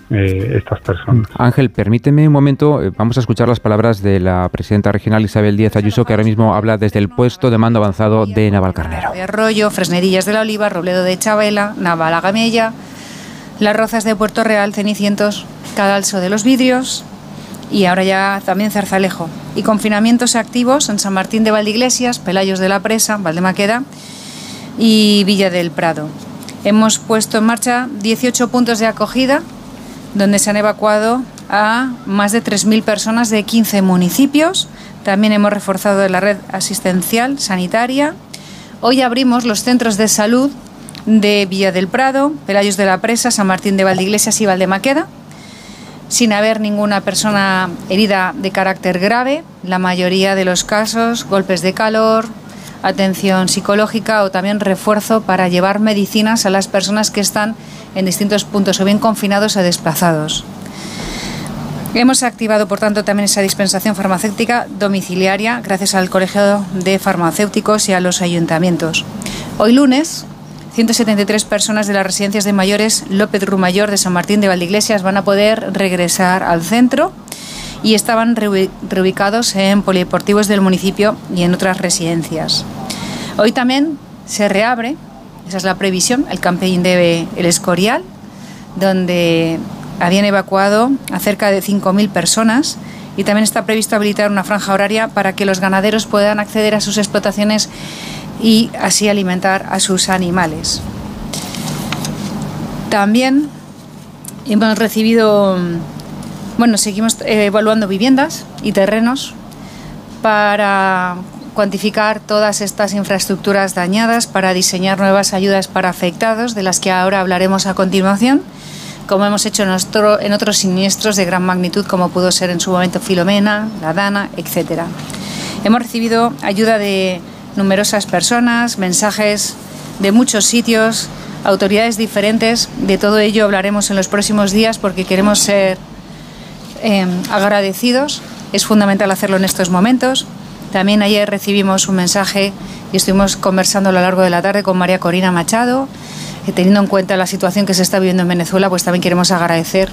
estas personas. Ángel, permíteme un momento, vamos a escuchar las palabras de la presidenta regional Isabel Díaz Ayuso, que ahora mismo habla desde el puesto de mando avanzado de Navalcarnero. De Arroyo, Fresnedillas de la Oliva, Robledo de Chavela, Navalagamella, Las Rozas de Puerto Real, Cenicientos, Cadalso de los Vidrios y ahora ya también Zarzalejo. Y confinamientos activos en San Martín de Valdeiglesias, Pelayos de la Presa, Valdemaqueda y Villa del Prado. Hemos puesto en marcha 18 puntos de acogida donde se han evacuado a más de 3.000 personas de 15 municipios. También hemos reforzado la red asistencial sanitaria. Hoy abrimos los centros de salud de Villa del Prado, Pelayos de la Presa, San Martín de Valdeiglesias y Valdemaqueda, sin haber ninguna persona herida de carácter grave. La mayoría de los casos, golpes de calor, atención psicológica o también refuerzo para llevar medicinas a las personas que están en distintos puntos o bien confinados o desplazados. Hemos activado, por tanto, también esa dispensación farmacéutica domiciliaria gracias al Colegio de Farmacéuticos y a los ayuntamientos. Hoy lunes, 173 personas de las residencias de mayores López Rumayor de San Martín de Valdeiglesias van a poder regresar al centro y estaban reubicados en polideportivos del municipio y en otras residencias. Hoy también se reabre, esa es la previsión, el camping de El Escorial, donde habían evacuado a cerca de 5.000 personas y también está previsto habilitar una franja horaria para que los ganaderos puedan acceder a sus explotaciones y así alimentar a sus animales. También hemos recibido, seguimos evaluando viviendas y terrenos para cuantificar todas estas infraestructuras dañadas, para diseñar nuevas ayudas para afectados, de las que ahora hablaremos a continuación, como hemos hecho en otros siniestros de gran magnitud, como pudo ser en su momento Filomena, La Dana, etc. Hemos recibido ayuda de numerosas personas, mensajes de muchos sitios, autoridades diferentes. De todo ello hablaremos en los próximos días porque queremos ser agradecidos. Es fundamental hacerlo en estos momentos. También ayer recibimos un mensaje y estuvimos conversando a lo largo de la tarde con María Corina Machado. Teniendo en cuenta la situación que se está viviendo en Venezuela, pues también queremos agradecer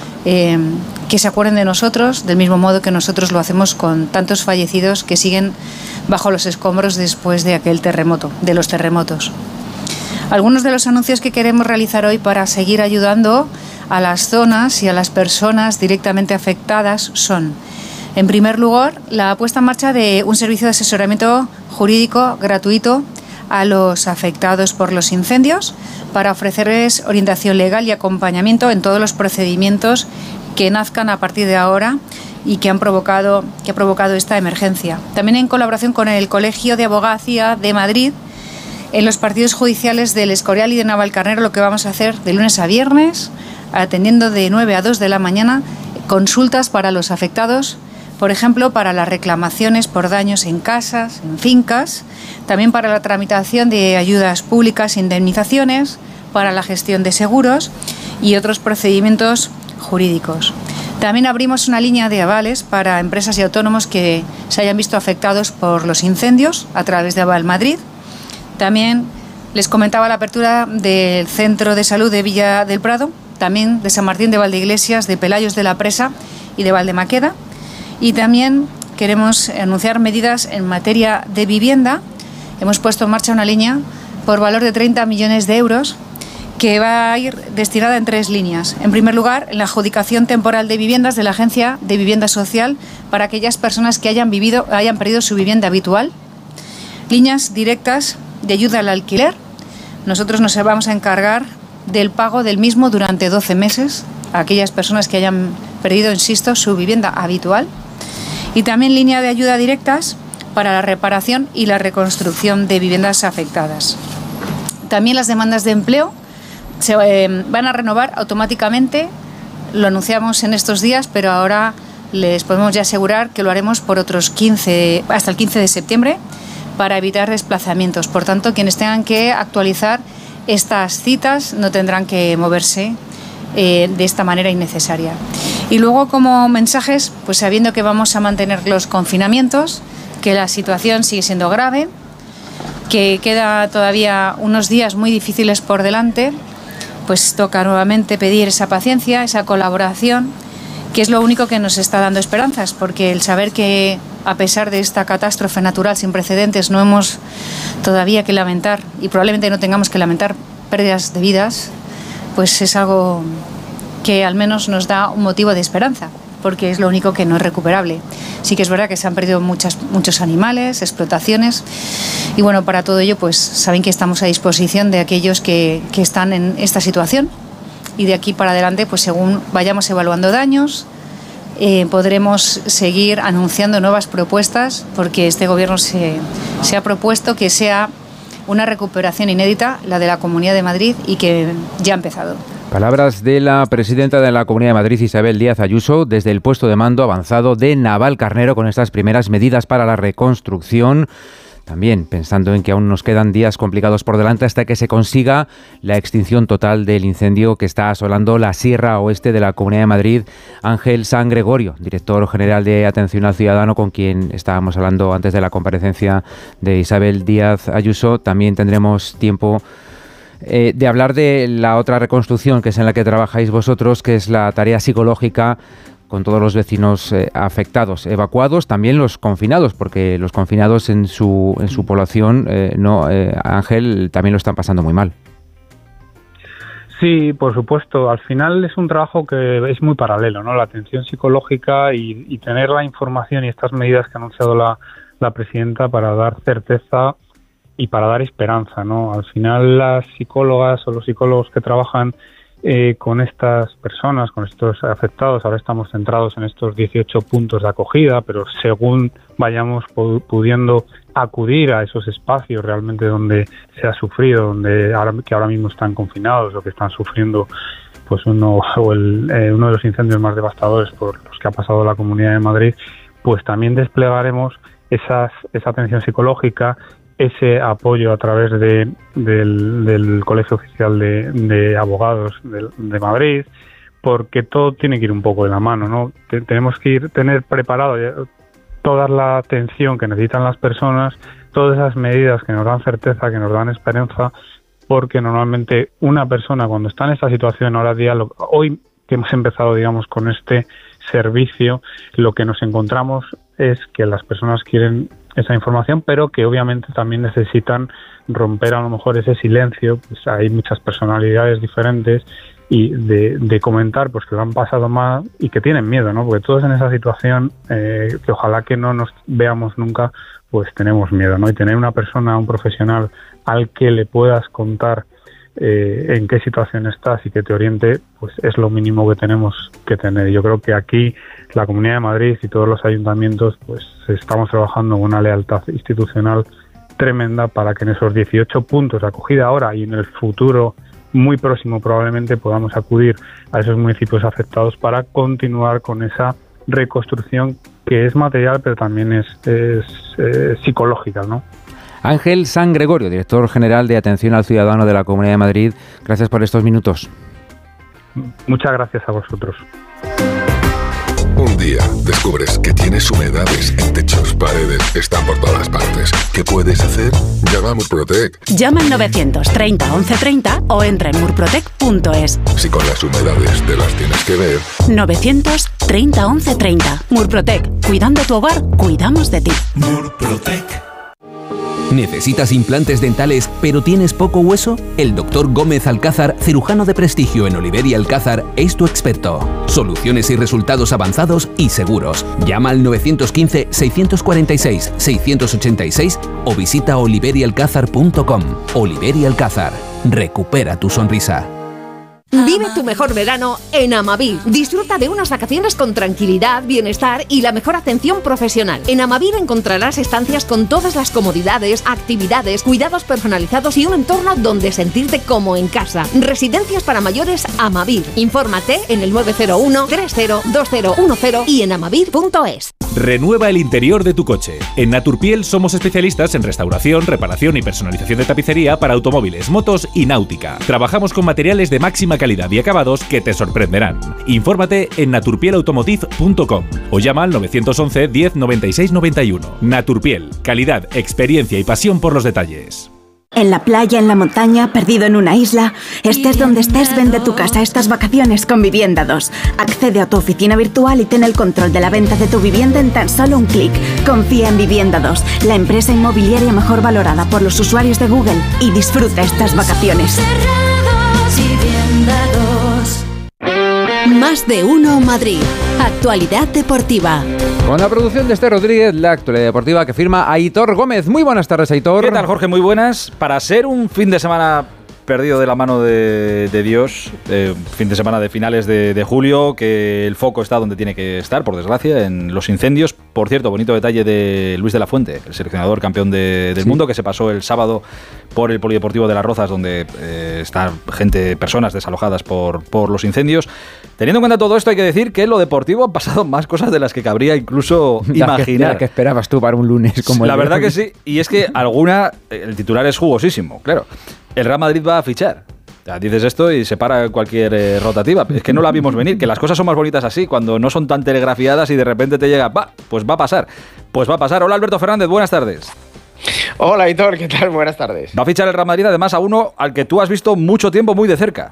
que se acuerden de nosotros, del mismo modo que nosotros lo hacemos con tantos fallecidos que siguen bajo los escombros después de aquel terremoto, de los terremotos. Algunos de los anuncios que queremos realizar hoy para seguir ayudando a las zonas y a las personas directamente afectadas son, en primer lugar, la puesta en marcha de un servicio de asesoramiento jurídico gratuito a los afectados por los incendios para ofrecerles orientación legal y acompañamiento en todos los procedimientos que nazcan a partir de ahora y que ha provocado esta emergencia. También en colaboración con el Colegio de Abogacía de Madrid, en los partidos judiciales del Escorial y de Navalcarnero, lo que vamos a hacer de lunes a viernes, atendiendo de 9 a 2 de la mañana, consultas para los afectados, por ejemplo, para las reclamaciones por daños en casas, en fincas, también para la tramitación de ayudas públicas e indemnizaciones, para la gestión de seguros y otros procedimientos jurídicos. También abrimos una línea de avales para empresas y autónomos que se hayan visto afectados por los incendios a través de Aval Madrid. También les comentaba la apertura del Centro de Salud de Villa del Prado, también de San Martín de Valdeiglesias, de Pelayos de la Presa y de Valdemaqueda. Y también queremos anunciar medidas en materia de vivienda. Hemos puesto en marcha una línea por valor de 30 millones de euros que va a ir destinada en 3 líneas. En primer lugar, en la adjudicación temporal de viviendas de la Agencia de Vivienda Social para aquellas personas que hayan perdido su vivienda habitual. Líneas directas de ayuda al alquiler. Nosotros nos vamos a encargar del pago del mismo durante 12 meses a aquellas personas que hayan perdido, insisto, su vivienda habitual. Y también línea de ayuda directas para la reparación y la reconstrucción de viviendas afectadas. También las demandas de empleo se van a renovar automáticamente. Lo anunciamos en estos días, pero ahora les podemos ya asegurar que lo haremos por otros hasta el 15 de septiembre para evitar desplazamientos. Por tanto, quienes tengan que actualizar estas citas no tendrán que moverse de esta manera innecesaria. Y luego, como mensajes, pues sabiendo que vamos a mantener los confinamientos, que la situación sigue siendo grave, que queda todavía unos días muy difíciles por delante, pues toca nuevamente pedir esa paciencia, esa colaboración, que es lo único que nos está dando esperanzas, porque el saber que a pesar de esta catástrofe natural sin precedentes no hemos todavía que lamentar, y probablemente no tengamos que lamentar pérdidas de vidas, pues es algo que al menos nos da un motivo de esperanza, porque es lo único que no es recuperable. Sí que es verdad que se han perdido muchos animales, explotaciones, y bueno, para todo ello pues saben que estamos a disposición de aquellos que están en esta situación, y de aquí para adelante pues según vayamos evaluando daños podremos seguir anunciando nuevas propuestas, porque este gobierno se ha propuesto que sea una recuperación inédita, la de la Comunidad de Madrid, y que ya ha empezado. Palabras de la presidenta de la Comunidad de Madrid, Isabel Díaz Ayuso, desde el puesto de mando avanzado de Navalcarnero, con estas primeras medidas para la reconstrucción. También pensando en que aún nos quedan días complicados por delante hasta que se consiga la extinción total del incendio que está asolando la Sierra Oeste de la Comunidad de Madrid. Ángel San Gregorio, director general de Atención al Ciudadano, con quien estábamos hablando antes de la comparecencia de Isabel Díaz Ayuso. También tendremos tiempo de hablar de la otra reconstrucción, que es en la que trabajáis vosotros, que es la tarea psicológica con todos los vecinos afectados, evacuados, también los confinados, porque los confinados en su población, Ángel, también lo están pasando muy mal. Sí, por supuesto. Al final es un trabajo que es muy paralelo, ¿no? La atención psicológica y tener la información y estas medidas que ha anunciado la presidenta para dar certeza y para dar esperanza, ¿no? Al final las psicólogas o los psicólogos que trabajan con estas personas, con estos afectados, ahora estamos centrados en estos 18 puntos de acogida, pero según vayamos pudiendo acudir a esos espacios realmente donde se ha sufrido, que ahora mismo están confinados o que están sufriendo pues uno de los incendios más devastadores por los que ha pasado la Comunidad de Madrid, pues también desplegaremos esa atención psicológica, ese apoyo a través del Colegio Oficial de Abogados de Madrid, porque todo tiene que ir un poco de la mano, ¿no? Tenemos que tener preparado toda la atención que necesitan las personas, todas esas medidas que nos dan certeza, que nos dan esperanza, porque normalmente una persona cuando está en esta situación hoy que hemos empezado, digamos, con este servicio, lo que nos encontramos es que las personas quieren esa información, pero que obviamente también necesitan romper a lo mejor ese silencio. Pues hay muchas personalidades diferentes y de comentar pues que lo han pasado mal y que tienen miedo, ¿no? Porque todos en esa situación, que ojalá que no nos veamos nunca, pues tenemos miedo, ¿no? Y tener una persona, un profesional al que le puedas contar en qué situación estás y que te oriente, pues es lo mínimo que tenemos que tener. Yo creo que aquí la Comunidad de Madrid y todos los ayuntamientos pues estamos trabajando con una lealtad institucional tremenda para que en esos 18 puntos de acogida ahora y en el futuro muy próximo probablemente podamos acudir a esos municipios afectados para continuar con esa reconstrucción que es material pero también es psicológica, ¿no? Ángel San Gregorio, director general de Atención al Ciudadano de la Comunidad de Madrid, gracias por estos minutos. Muchas gracias a vosotros. Un día descubres que tienes humedades en techos, paredes, están por todas partes. ¿Qué puedes hacer? Llama a Murprotec. Llama al 930 1130 o entra en murprotec.es. Si con las humedades te las tienes que ver. 930 1130. Murprotec. Cuidando tu hogar, cuidamos de ti. Murprotec. ¿Necesitas implantes dentales pero tienes poco hueso? El Dr. Gómez Alcázar, cirujano de prestigio en Oliver y Alcázar, es tu experto. Soluciones y resultados avanzados y seguros. Llama al 915-646-686 o visita oliverialcázar.com. Oliver y Alcázar. Recupera tu sonrisa. Vive tu mejor verano en Amavir. Disfruta de unas vacaciones con tranquilidad, bienestar y la mejor atención profesional. En Amavir encontrarás estancias con todas las comodidades, actividades, cuidados personalizados y un entorno donde sentirte como en casa. Residencias para mayores Amavir. Infórmate en el 901 302010 y en amavir.es. Renueva el interior de tu coche. En Naturpiel somos especialistas en restauración, reparación y personalización de tapicería para automóviles, motos y náutica. Trabajamos con materiales de máxima calidad y acabados que te sorprenderán. Infórmate en naturpielautomotive.com o llama al 911 10 96 91. Naturpiel, calidad, experiencia y pasión por los detalles. En la playa, en la montaña, perdido en una isla. Estés donde estés, vende tu casa estas vacaciones con Vivienda 2. Accede a tu oficina virtual y ten el control de la venta de tu vivienda en tan solo un clic. Confía en Vivienda 2, la empresa inmobiliaria mejor valorada por los usuarios de Google, y disfruta estas vacaciones. Más de uno Madrid. Actualidad deportiva. Con la producción de Esther Rodríguez, la actualidad deportiva que firma Aitor Gómez. Muy buenas tardes, Aitor. ¿Qué tal, Jorge? Muy buenas. Para ser un fin de semana perdido de la mano de Dios, fin de semana de finales de julio, que el foco está donde tiene que estar, por desgracia, en los incendios. Por cierto, bonito detalle de Luis de la Fuente, el seleccionador campeón del mundo, que se pasó el sábado por el Polideportivo de Las Rozas, donde están personas desalojadas por los incendios. Teniendo en cuenta todo esto, hay que decir que en lo deportivo han pasado más cosas de las que cabría incluso imaginar. ¿Qué esperabas tú para un lunes como el La de verdad hoy? que sí, y es que el titular es jugosísimo, claro. El Real Madrid va a fichar. Ya dices esto y se para cualquier rotativa. Es que no la vimos venir, que las cosas son más bonitas así, cuando no son tan telegrafiadas y de repente te llega, pues va a pasar. Pues va a pasar. Hola, Alberto Fernández, buenas tardes. Hola, Aitor, ¿qué tal? Buenas tardes. Va a fichar el Real Madrid, además, a uno al que tú has visto mucho tiempo muy de cerca.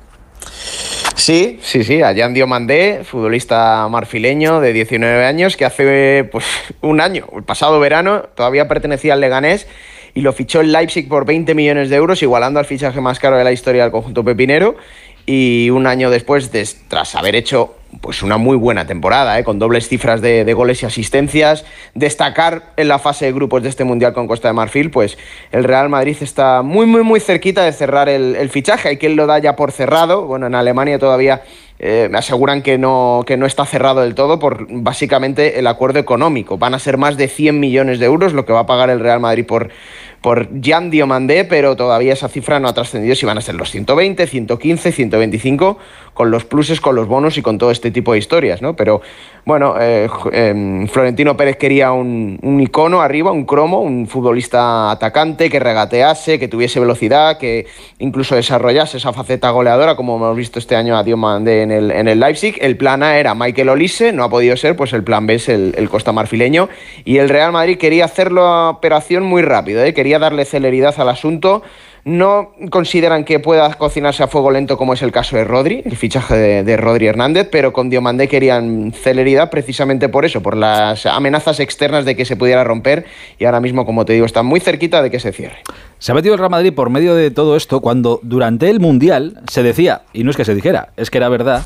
Sí, a Jan Diomandé, futbolista marfileño de 19 años, que hace un año, el pasado verano, todavía pertenecía al Leganés, y lo fichó el Leipzig por 20 millones de euros, igualando al fichaje más caro de la historia del conjunto pepinero. Y un año después, tras haber hecho una muy buena temporada, con dobles cifras de goles y asistencias, destacar en la fase de grupos de este Mundial con Costa de Marfil, pues el Real Madrid está muy cerquita de cerrar el fichaje. Hay quien lo da ya por cerrado. Bueno, en Alemania todavía me aseguran que no está cerrado del todo por básicamente el acuerdo económico. Van a ser más de 100 millones de euros lo que va a pagar el Real Madrid por Jan Diomandé, pero todavía esa cifra no ha trascendido si van a ser los 120, 115, 125, con los pluses, con los bonos y con todo este tipo de historias, ¿no? Pero bueno, Florentino Pérez quería un icono arriba, un cromo, un futbolista atacante que regatease, que tuviese velocidad, que incluso desarrollase esa faceta goleadora, como hemos visto este año a Diomandé en el Leipzig. El plan A era Michael Olise, no ha podido ser, pues el plan B es el Costa Marfileño, y el Real Madrid quería hacer la operación muy rápido, quería darle celeridad al asunto. No consideran que pueda cocinarse a fuego lento, como es el caso de Rodri, el fichaje de Rodri Hernández, pero con Diomandé querían celeridad precisamente por eso, por las amenazas externas de que se pudiera romper, y ahora mismo, como te digo, están muy cerquita de que se cierre. Se ha metido el Real Madrid por medio de todo esto cuando durante el Mundial se decía, y no es que se dijera, es que era verdad,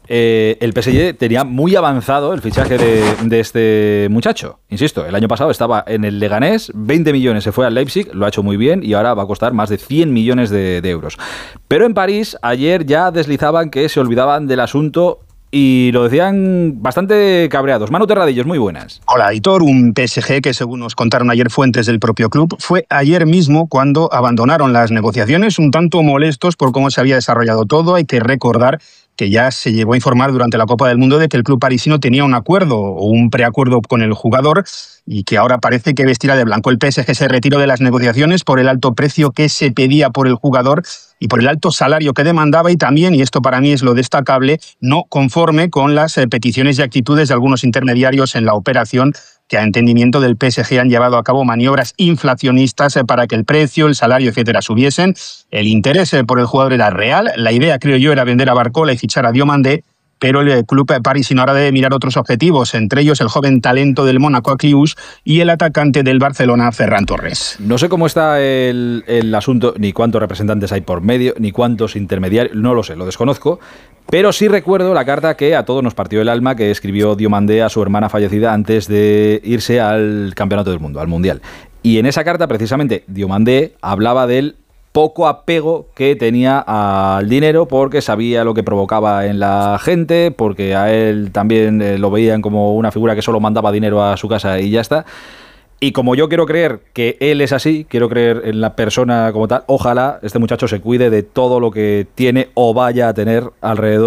el PSG tenía muy avanzado el fichaje de este muchacho. Insisto, el año pasado estaba en el Leganés, 20 millones se fue al Leipzig, lo ha hecho muy bien y ahora va a costar más de 100 millones de euros. Pero en París ayer ya deslizaban que se olvidaban del asunto y lo decían bastante cabreados. Manu Terradillos, muy buenas. Hola, Aitor. Un PSG que, según nos contaron ayer fuentes del propio club, fue ayer mismo cuando abandonaron las negociaciones, un tanto molestos por cómo se había desarrollado todo. Hay que recordar que ya se llegó a informar durante la Copa del Mundo de que el club parisino tenía un acuerdo o un preacuerdo con el jugador y que ahora parece que vestirá de blanco. El PSG se retiró de las negociaciones por el alto precio que se pedía por el jugador y por el alto salario que demandaba, y también, y esto para mí es lo destacable, no conforme con las peticiones y actitudes de algunos intermediarios en la operación, que a entendimiento del PSG han llevado a cabo maniobras inflacionistas para que el precio, el salario, etcétera, subiesen. El interés por el jugador era real. La idea, creo yo, era vender a Barcola y fichar a Diomandé, pero el club parisino ahora debe mirar otros objetivos, entre ellos el joven talento del Mónaco Akliouche y el atacante del Barcelona Ferran Torres. No sé cómo está el asunto, ni cuántos representantes hay por medio, ni cuántos intermediarios, no lo sé, lo desconozco, pero sí recuerdo la carta que a todos nos partió el alma que escribió Diomandé a su hermana fallecida antes de irse al Campeonato del Mundo, al Mundial. Y en esa carta, precisamente, Diomandé hablaba del poco apego que tenía al dinero, porque sabía lo que provocaba en la gente, porque a él también lo veían como una figura que solo mandaba dinero a su casa y ya está. Y como yo quiero creer que él es así, quiero creer en la persona como tal, ojalá este muchacho se cuide de todo lo que tiene o vaya a tener alrededor,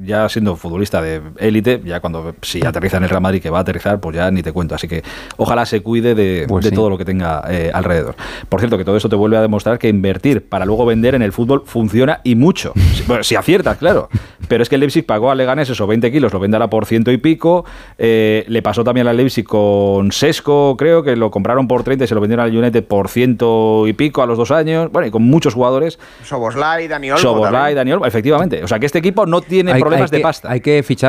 ya siendo futbolista de élite, ya si aterriza en el Real Madrid, que va a aterrizar, pues ya ni te cuento. Así que ojalá se cuide de todo lo que tenga alrededor. Por cierto, que todo eso te vuelve a demostrar que invertir para luego vender en el fútbol funciona y mucho. Bueno, si aciertas, claro. Pero es que el Leipzig pagó a Leganés esos 20 kilos, lo venderá por 100 y pico. Le pasó también al Leipzig con Sesco, creo, que lo compraron por 30 y se lo vendieron al United por 100 y pico a los 2 años. Bueno, y con muchos jugadores. Soboslai, Dani Olmo, efectivamente. O sea, que este equipo no tiene problemas de pasta. Hay que fichar